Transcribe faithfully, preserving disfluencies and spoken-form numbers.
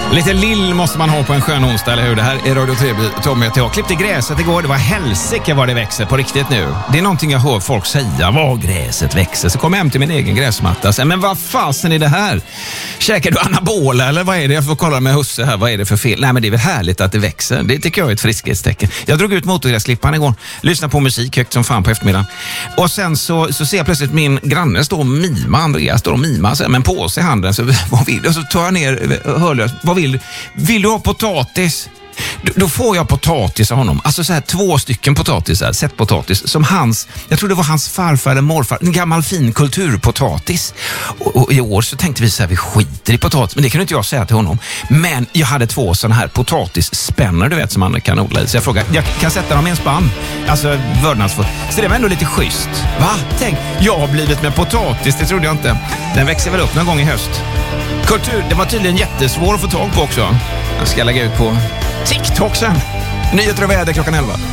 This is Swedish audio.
Lite lill måste man ha på en skön onsdag, eller hur? Det här är Radio tre, Tommy och jag klippte gräset igår. Det var helsike vad det växer på riktigt nu. Det är någonting jag hör folk säga, vad gräset växer. Så kom jag hem till min egen gräsmatta. Så, men vad fasen är det här? Käkar du anabola eller vad är det? Jag får kolla med husse här, vad är det för fel? Nej, men det är väl härligt att det växer. Det tycker jag är ett friskhetstecken. Jag drog ut motorgräsklippan igår. Lyssnade på musik högt som fan på eftermiddagen. Och sen så, så ser jag plötsligt min granne stå och mima. Andreas står och mima. Så, men på sig i handen. Så, vad vill, och så tar jag ner hörlös. Vad vill, vill du ha potatis? Då, då får jag potatis av honom. Alltså så här två stycken potatisar, sett potatis som hans, jag tror det var hans farfar eller morfar, en gammal fin kulturpotatis. Och, och i år så tänkte vi så här, vi skiter i potatis, men det kan inte jag säga till honom. Men jag hade två sådana här potatisspänner, du vet, som man kan odla i. Så jag frågade, jag kan sätta dem i en spann. Alltså vördnadsfull. Så det var ändå lite schysst. Va? Tänk, jag har blivit med potatis, det trodde jag inte. Den växer väl upp någon gång i höst. Kultur, det var tydligen jättesvår att få tag på också. Jag ska lägga ut på TikTok sen. Nyheter och väder klockan elva.